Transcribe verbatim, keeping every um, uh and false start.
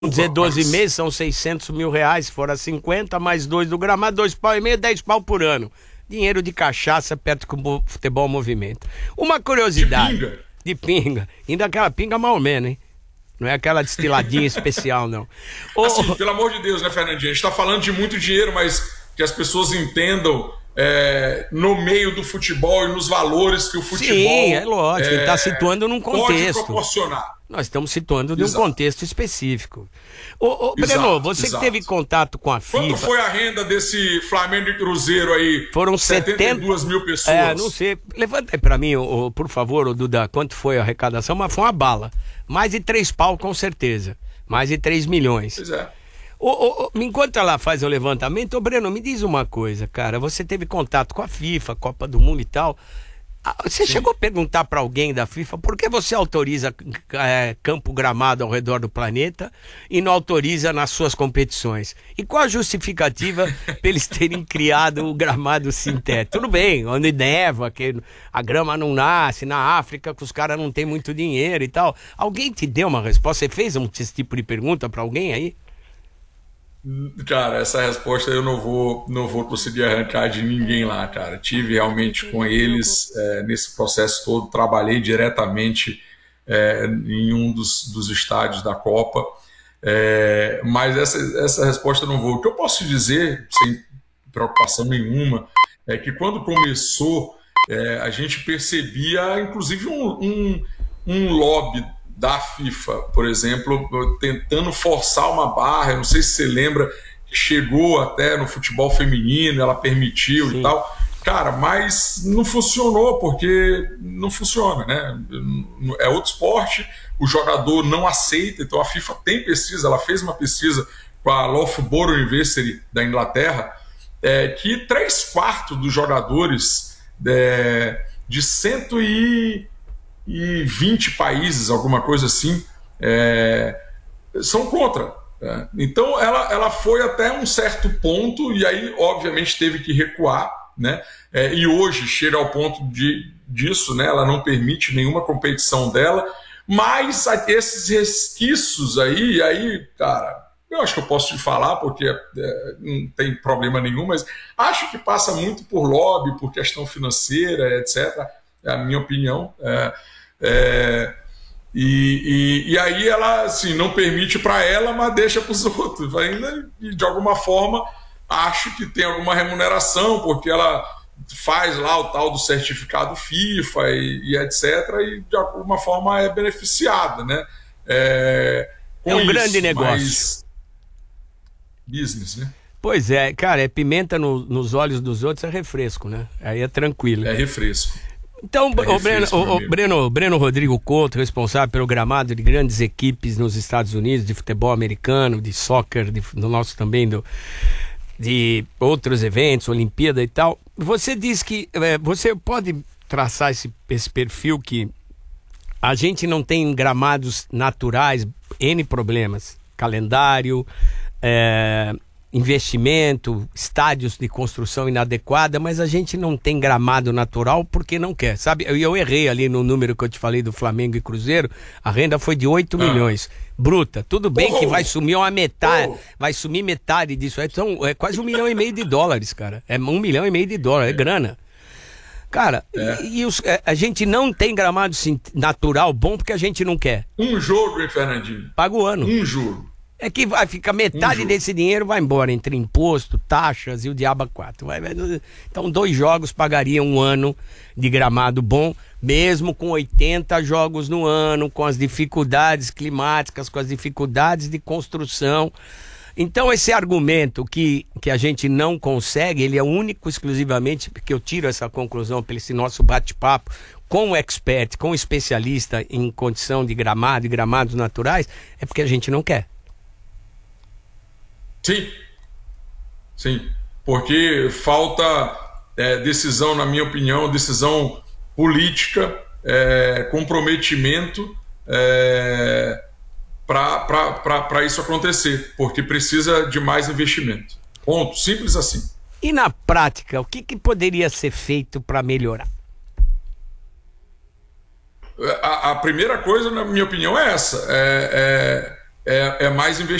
dizer doze mas... meses, são seiscentos mil reais, se for cinquenta, mais dois do gramado, dois pau e meio, dez pau por ano. Dinheiro de cachaça perto com o futebol movimento. Uma curiosidade. De pinga. De pinga. Ainda aquela pinga mal menos, hein? Não é aquela destiladinha especial, não. Assim, Ô, pelo amor de Deus, né, Fernandinho? A gente tá falando de muito dinheiro, mas que as pessoas entendam é, no meio do futebol e nos valores que o futebol... Sim, é lógico. É, ele está situando num contexto. Pode proporcionar. Nós estamos situando de um Exato. contexto específico. Ô, ô Breno, Exato, você exato. que teve contato com a FIFA... Quanto foi a renda desse Flamengo e Cruzeiro aí? Foram setenta e duas mil pessoas. É, não sei. Levanta aí pra mim, ô, ô, por favor, ô, Duda, quanto foi a arrecadação, mas foi uma bala. Mais de três pau, com certeza. Mais de três milhões. Pois é. Ô, ô, ô, enquanto ela faz o levantamento, ô Breno, me diz uma coisa, cara. Você teve contato com a FIFA, Copa do Mundo e tal. Ah, Você Sim. chegou a perguntar pra alguém da FIFA por que você autoriza é, campo gramado ao redor do planeta e não autoriza nas suas competições? E qual a justificativa pra eles terem criado o gramado sintético? Tudo bem, onde neva, que a grama não nasce, na África que os caras não têm muito dinheiro e tal. Alguém te deu uma resposta? Você fez um, esse tipo de pergunta pra alguém aí? Cara, essa resposta eu não vou, não vou conseguir arrancar de ninguém lá, cara. Tive realmente com eles é, nesse processo todo, trabalhei diretamente é, em um dos, dos estádios da Copa, é, mas essa, essa resposta eu não vou. O que eu posso dizer, sem preocupação nenhuma, é que quando começou, é, a gente percebia, inclusive, um, um, um lobby da FIFA, por exemplo, tentando forçar uma barra. Eu não sei se você lembra, que chegou até no futebol feminino, ela permitiu. Sim. E tal. Cara, mas não funcionou, porque não funciona, né? É outro esporte, o jogador não aceita, então a FIFA tem pesquisa, ela fez uma pesquisa com a Loughborough University da Inglaterra, é, que três quartos dos jogadores é, de cento e vinte países, alguma coisa assim, é, são contra. É. Então ela, ela foi até um certo ponto e aí obviamente teve que recuar, né? É, e hoje chega ao ponto de, disso, né? Ela não permite nenhuma competição dela, mas esses resquícios aí, aí, cara, eu acho que eu posso te falar porque é, não tem problema nenhum, mas acho que passa muito por lobby, por questão financeira, etcétera. É a minha opinião. É, é, e, e, e aí ela assim, não permite para ela, mas deixa para os outros. Ainda, e de alguma forma, acho que tem alguma remuneração, porque ela faz lá o tal do certificado FIFA e, e etcétera. E de alguma forma é beneficiada, né? É, é um isso, grande negócio. Mas... business, né? Pois é, cara, é pimenta no, nos olhos dos outros, é refresco, né? Aí é tranquilo. É refresco. Então, é o, Breno, o, o Breno, Breno Rodrigo Couto, responsável pelo gramado de grandes equipes nos Estados Unidos, de futebol americano, de soccer, de, no nosso também, do, de outros eventos, Olimpíada e tal. Você diz que, é, você pode traçar esse, esse perfil que a gente não tem gramados naturais, N problemas, calendário, é... investimento, estádios de construção inadequada, mas a gente não tem gramado natural porque não quer, sabe? Eu, eu errei ali no número que eu te falei do Flamengo e Cruzeiro, a renda foi de oito ah. milhões, bruta. Tudo bem oh. que vai sumir uma metade, oh. vai sumir metade disso, então é quase um milhão e meio de dólares, cara. É um milhão e meio de dólares, é grana. Cara, é. e, e os, a gente não tem gramado natural bom porque a gente não quer. Um jogo, hein, Fernandinho? Paga o ano. Um jogo. É que vai ficar metade um desse dinheiro vai embora entre imposto, taxas e o diabo quatro. Vai, vai, então dois jogos pagariam um ano de gramado bom, mesmo com oitenta jogos no ano, com as dificuldades climáticas, com as dificuldades de construção. Então esse argumento que, que a gente não consegue, ele é único exclusivamente, porque eu tiro essa conclusão pelo esse nosso bate-papo com o expert, com o especialista em condição de gramado e gramados naturais, é porque a gente não quer. Sim, sim, porque falta é, decisão, na minha opinião, decisão política, é, comprometimento é, para isso acontecer, porque precisa de mais investimento. Ponto, simples assim. E na prática, o que, que poderia ser feito para melhorar? A, a primeira coisa, na minha opinião, é essa, é... é é, é mais